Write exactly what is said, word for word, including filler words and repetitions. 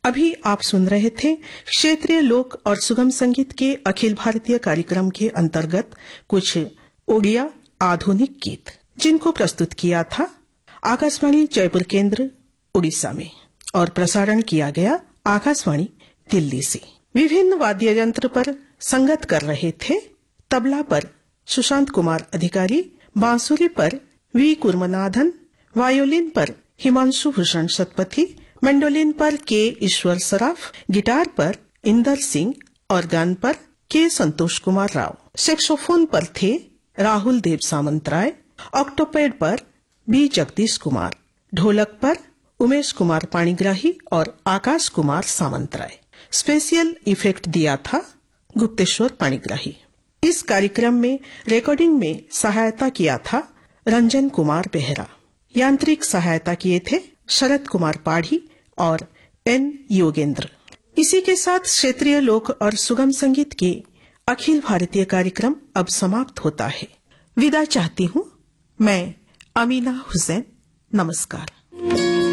अभी आप सुन रहे थे क्षेत्रीय लोक और सुगम संगीत के अखिल भारतीय कार्यक्रम के अंतर्गत कुछ ओडिया आधुनिक गीत, जिनको प्रस्तुत किया था आकाशवाणी जयपुर केंद्र उड़ीसा में और प्रसारण किया गया आकाशवाणी दिल्ली से। विभिन्न वाद्य यंत्र पर संगत कर रहे थे तबला पर सुशांत कुमार अधिकारी, बांसुरी पर वी कुर्मनाथन, वायोलिन पर हिमांशु भूषण शतपथी, मैंडोलिन पर के ईश्वर सराफ, गिटार पर इंदर सिंह, ऑर्गन पर के संतोष कुमार राव, सैक्सोफोन पर थे राहुल देव सामंतराय, ऑक्टोपैड पर बी जगदीश कुमार, ढोलक पर उमेश कुमार पाणिग्राही और आकाश कुमार सामंतराय। स्पेशल इफेक्ट दिया था गुप्तेश्वर पाणिग्राही। इस कार्यक्रम में रिकॉर्डिंग में सहायता किया था रंजन कुमार बेहरा। यांत्रिक सहायता किए थे शरद कुमार पाढ़ी और एन योगेंद्र। इसी के साथ क्षेत्रीय लोक और सुगम संगीत के अखिल भारतीय कार्यक्रम अब समाप्त होता है। विदा चाहती हूँ मैं अमीना हुसैन। नमस्कार।